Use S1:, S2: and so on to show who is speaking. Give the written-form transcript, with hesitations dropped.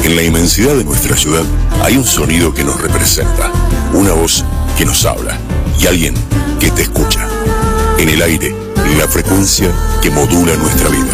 S1: En la inmensidad de nuestra ciudad hay un sonido que nos representa, una voz que nos habla y alguien que te escucha. En el aire, la frecuencia que modula nuestra vida.